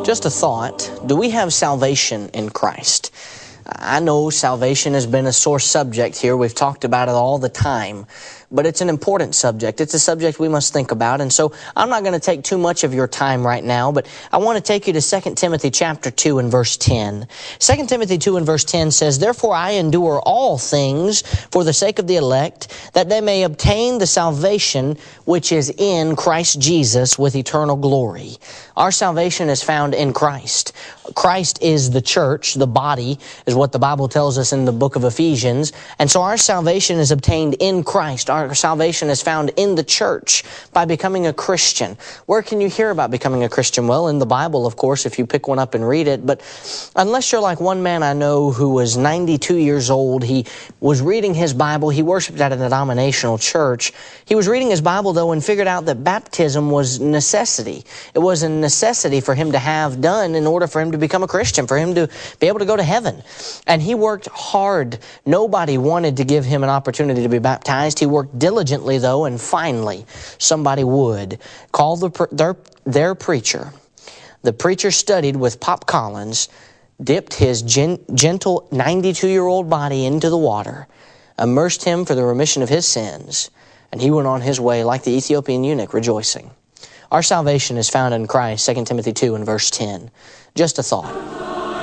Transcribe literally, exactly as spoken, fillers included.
Just a thought, do we have salvation in Christ? I know salvation has been a sore subject here. We've talked about it all the time. But it's an important subject. It's a subject we must think about. And so I'm not going to take too much of your time right now, but I want to take you to Second Timothy chapter two and verse ten. Second Timothy two and verse ten says, "Therefore I endure all things for the sake of the elect, that they may obtain the salvation which is in Christ Jesus with eternal glory." Our salvation is found in Christ. Christ is the church, the body, is what the Bible tells us in the book of Ephesians. And so our salvation is obtained in Christ. Our salvation is found in the church by becoming a Christian. Where can you hear about becoming a Christian? Well, in the Bible, of course, if you pick one up and read it. But unless you're like one man I know who was ninety-two years old, he was reading his Bible. He worshiped at a denominational church. He was reading his Bible, though, and figured out that baptism was necessity. It was a necessity for him to have done in order for him to become a Christian, for him to be able to go to heaven. And he worked hard. Nobody wanted to give him an opportunity to be baptized. He worked diligently, though, and finally somebody would call the, their, their preacher. The preacher studied with Pop Collins, dipped his gen, gentle ninety-two-year-old body into the water, immersed him for the remission of his sins, and he went on his way like the Ethiopian eunuch, rejoicing. Our salvation is found in Christ, Second Timothy two and verse ten. Just a thought.